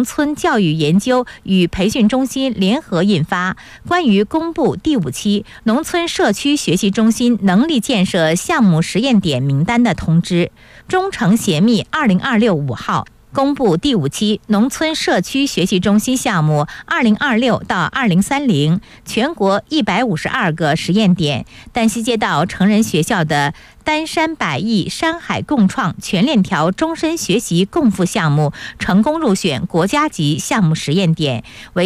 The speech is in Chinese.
农村教育研究与培训中心联合印发《关于公布第5期农村社区学习中心能力建设项目实验点名单的通知》，忠诚协密2026-5号。公布第5期农村社区学习中心项目2026到2030，全国152个实验点。丹西街道成人学校的丹山百亿山海共创全链条终身学习共付项目成功入选国家级项目实验点，为